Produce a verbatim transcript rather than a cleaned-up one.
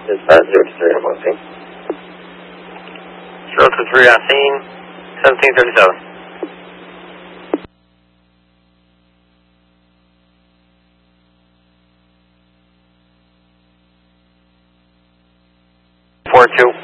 Dispatch zero two three, I'm on scene. zero two three on scene, seventeen thirty-seven. Four two.